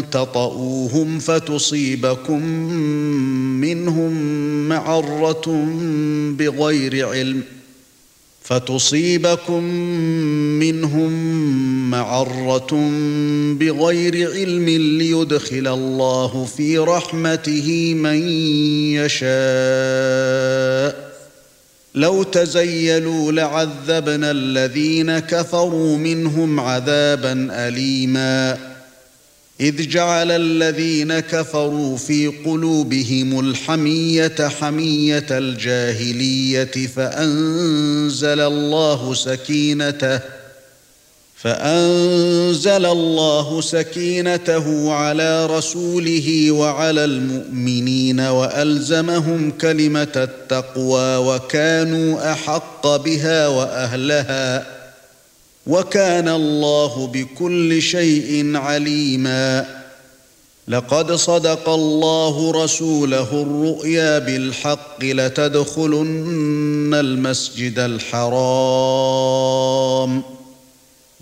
تطؤوهم فتصيبكم منهم معرة بغير علم ليدخل الله في رحمته من يشاء. لو تزيلوا لعذبنا الذين كفروا منهم عذابا أليما. إذ جعل الذين كفروا في قلوبهم الحمية حمية الجاهلية فأنزل الله سكينته على رسوله وعلى المؤمنين وألزمهم كلمة التقوى وكانوا أحق بها وأهلها وكان الله بكل شيء عليما. لقد صدق الله رسوله الرؤيا بالحق لتدخلن المسجد الحرام